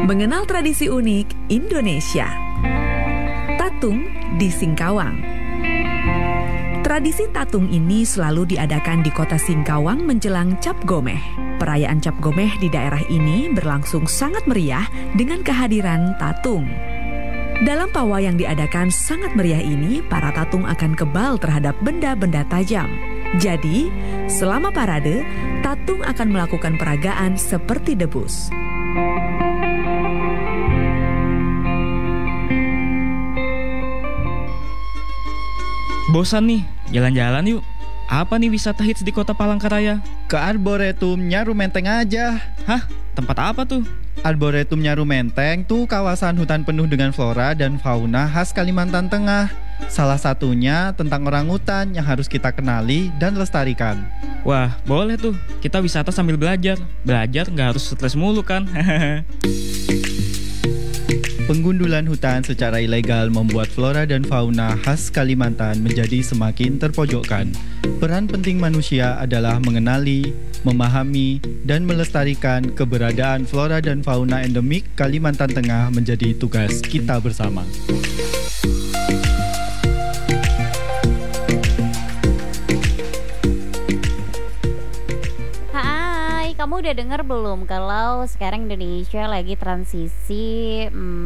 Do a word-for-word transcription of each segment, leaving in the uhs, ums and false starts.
Mengenal tradisi unik Indonesia. Tatung di Singkawang. Tradisi tatung ini selalu diadakan di kota Singkawang menjelang Cap Gomeh. Perayaan Cap Gomeh di daerah ini berlangsung sangat meriah dengan kehadiran tatung. Dalam pawai yang diadakan sangat meriah ini, para tatung akan kebal terhadap benda-benda tajam. Jadi, selama parade, tatung akan melakukan peragaan seperti debus. Bosan nih, jalan-jalan yuk. Apa nih wisata hits di kota Palangkaraya? Ke Arboretum Nyaru Menteng aja. Hah? Tempat apa tuh? Arboretum Nyaru Menteng tuh kawasan hutan penuh dengan flora dan fauna khas Kalimantan Tengah. Salah satunya tentang orangutan yang harus kita kenali dan lestarikan. Wah, boleh tuh. Kita wisata sambil belajar. Belajar nggak harus stres mulu kan? Penggundulan hutan secara ilegal membuat flora dan fauna khas Kalimantan menjadi semakin terpojokkan. Peran penting manusia adalah mengenali, memahami, dan melestarikan keberadaan flora dan fauna endemik Kalimantan Tengah menjadi tugas kita bersama. Kamu udah dengar belum kalau sekarang Indonesia lagi transisi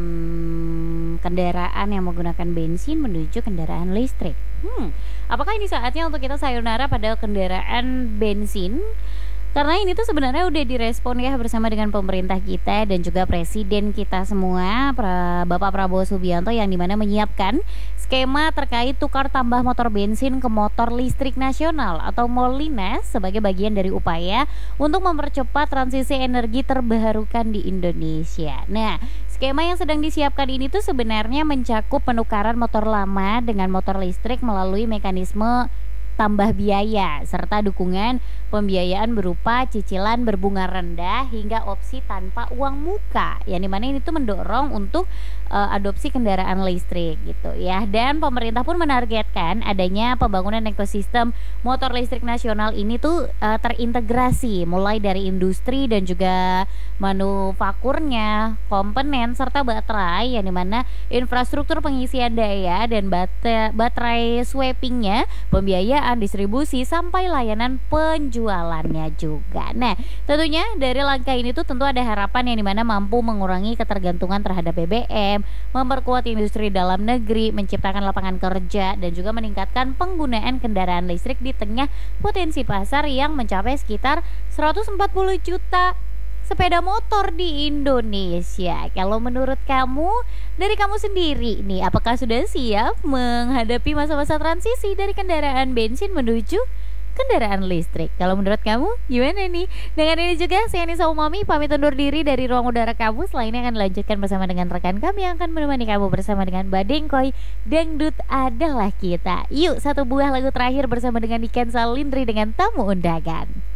hmm, kendaraan yang menggunakan bensin menuju kendaraan listrik? Hmm, apakah ini saatnya untuk kita sayonara pada kendaraan bensin? Karena ini tuh sebenarnya udah direspon ya bersama dengan pemerintah kita dan juga presiden kita semua, Bapak Prabowo Subianto, yang dimana menyiapkan skema terkait tukar tambah motor bensin ke motor listrik nasional atau Molines sebagai bagian dari upaya untuk mempercepat transisi energi terbarukan di Indonesia. Nah, skema yang sedang disiapkan ini tuh sebenarnya mencakup penukaran motor lama dengan motor listrik melalui mekanisme tambah biaya serta dukungan pembiayaan berupa cicilan berbunga rendah hingga opsi tanpa uang muka, yang dimana ini tuh mendorong untuk uh, adopsi kendaraan listrik gitu ya. Dan pemerintah pun menargetkan adanya pembangunan ekosistem motor listrik nasional ini tuh uh, terintegrasi mulai dari industri dan juga manufakturnya, komponen serta baterai, yang dimana infrastruktur pengisian daya dan bate- baterai swappingnya, pembiayaan, distribusi sampai layanan penjualannya juga. Nah, tentunya dari langkah ini tuh tentu ada harapan yang dimana mampu mengurangi ketergantungan terhadap B B M, memperkuat industri dalam negeri, menciptakan lapangan kerja, dan juga meningkatkan penggunaan kendaraan listrik di tengah potensi pasar yang mencapai sekitar seratus empat puluh juta sepeda motor di Indonesia. Kalau menurut kamu, dari kamu sendiri nih, apakah sudah siap menghadapi masa-masa transisi dari kendaraan bensin menuju kendaraan listrik? Kalau menurut kamu gimana nih? Dengan ini juga saya Nisa Umami pamit undur diri dari ruang udara kamu. Selainnya akan dilanjutkan bersama dengan rekan kami yang akan menemani kamu bersama dengan Badengkoy. Dangdut adalah kita. Yuk, satu buah lagu terakhir bersama dengan Iken Salindri dengan Tamu Undangan.